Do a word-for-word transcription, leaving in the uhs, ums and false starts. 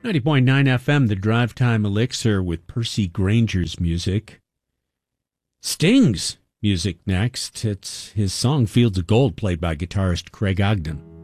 ninety point nine F M, the Drive Time Elixir with Percy Granger's music. Sting's music next. It's his song Fields of Gold, played by guitarist Craig Ogden.